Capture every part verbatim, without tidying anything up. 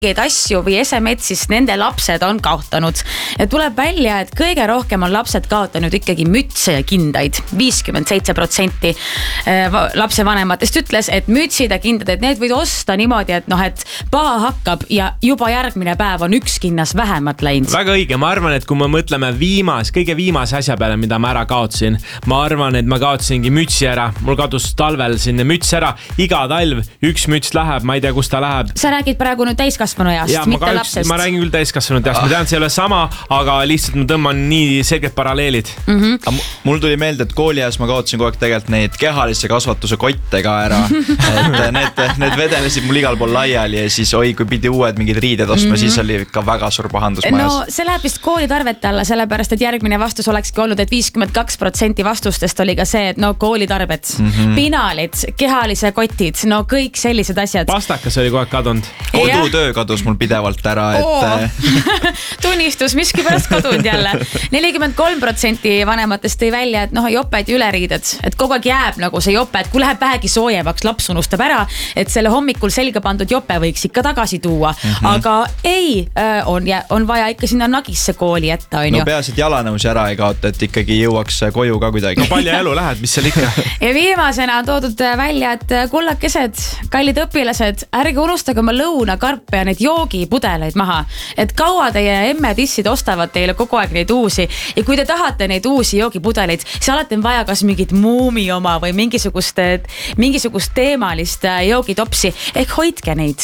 asju või esemed, siis nende lapsed on kaotanud. Ja tuleb välja, et kõige rohkem on lapsed kaotanud ikkagi mütse ja kindaid. viiskümmend seitse protsenti lapsevanematest ütles, et mütsid ja kindad, et need võid osta niimoodi, et noh, et paha hakkab ja juba järgmine päev on üks kinnas vähemalt läinud. Väga õige, ma arvan, et kui me mõtleme viimas, kõige viimase asja peale, mida ma ära kaotsin, ma arvan, et ma kaotsingi mütsi ära. Mul kadus talvel sinna müts ära. Iga talv üks müts läheb, ma ei tea, kus ta läheb. Sa räägid praegu nüüd täiskasvanu east, ja, mitte ma, lapsest. ma räägin küll täiskasvanud east. Ma tean, see ei ole sama, aga lihtsalt ma tõmban nii selged paralleelid. Mm-hmm. Mul tuli meelde, et kooliajas ma kaotsin kogu aeg tegelikult neid kehalise kasvatuse kotte ka ära. Et need, need vedelesid mul igal pool laiali ja siis oi, kui pidi uued mingid riided ostma, mm-hmm. siis oli ka väga suur pahandus majas. No see läheb vist koolitarvete alla, sellepärast, et järgmine vastus olekski olnud, et viiskümmend kaks protsenti vastustest oli ka see, et no koolitarbed, mm-hmm. pinalid, kehalise kotid, no kõik sellised asjad. Pastakas oli kogu aeg kadunud. Kodutöö kadus mul pidevalt ära, et oh. Tunnistus, miski pärast kadunud jälle. nelikümmend kolm protsenti vanematest tõi välja, et noh, joped ja üleriided, et kogu aeg jääb nagu see jope, et kui läheb vähegi soojemaks, laps unustab ära, et selle hommikul selga pandud jope võiks ikka tagasi tuua. Mm-hmm. Aga ei, on, on vaja ikka sinna nagisse kooli jätta, on no ju. peas, et jalanõus ära ei kaota, et ikkagi jõuaks koju ka kuidagi. No palja elu lähed, mis seal ikka. Ja viimasena on toodud välja, et kullakesed, kallid õpilased, ärge unustage oma lõunakarpe ja neid joogipudeleid maha. Et kaua teie emme-tissid ostavad teile kogu aeg neid uusi ja kui te tahate neid uusi joogipudeleid, siis alati on vaja kas mingit muumi oma või mingisugust, mingisugust teemalist joogitopsi ehk hoidke neid.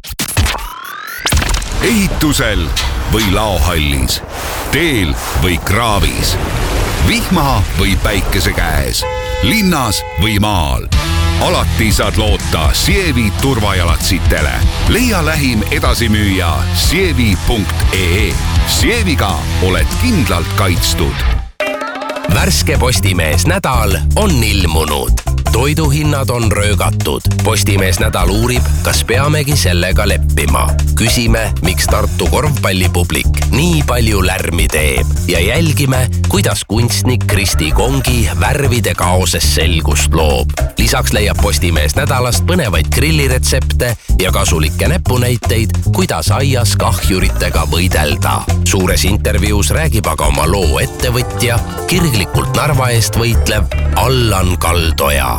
Ehitusel või laohallis, teel või kraavis, vihma või päikese käes, linnas või maal. Alati saad loota Sievi turvajalatsitele. Leia lähim edasimüüja sievi punkt ee. Sieviga oled kindlalt kaitstud. Värske Postimees nädal on ilmunud. Toiduhinnad on röögatud. Postimees nädal uurib, kas peamegi sellega leppima. Küsime, miks Tartu korvpallipublik nii palju lärmi teeb ja jälgime, kuidas kunstnik Kristi Kongi värvide kaoses selgust loob. Lisaks leiab Postimees nädalast põnevaid grilliretsepte ja kasulikke näpunäiteid, kuidas aias kahjuritega võidelda. Suures intervjuus räägib aga oma loo ettevõtja, kirglikult Narva eest võitlev Allan Kaldoja.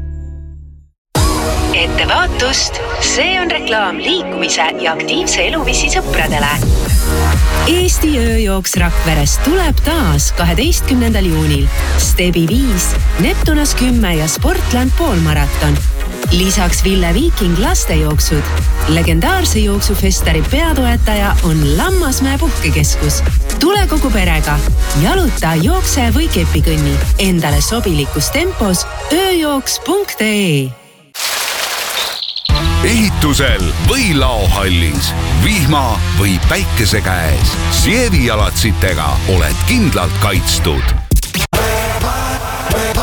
Ettevaatust, see on reklaam liikumise ja aktiivse eluviisi sõpradele. Eesti ööjooks Rakverest tuleb taas kaheteistkümnendal juunil. Stebi viis, Neptunas kümme ja Sportland poolmaraton. Lisaks Ville Viiking lastejooksud. Legendaarse jooksufestari peatoetaja on Lammasmäe puhkekeskus. Tule kogu perega. Jaluta, jookse või kepikõnni. Endale sobilikus tempos ööjooks punkt ee. Ehitusel või laohallis, vihma või päikese käes, Sievi jalatsitega oled kindlalt kaitstud.